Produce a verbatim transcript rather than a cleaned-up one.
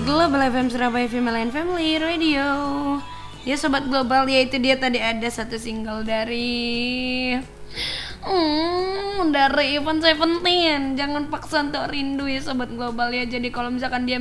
Global F M Surabaya Female and Family Radio. Ya sobat global, ya itu dia tadi ada satu single dari hmm, dari Even Seventeen. Jangan paksa untuk rindu ya sobat global ya. Jadi kalau misalkan dia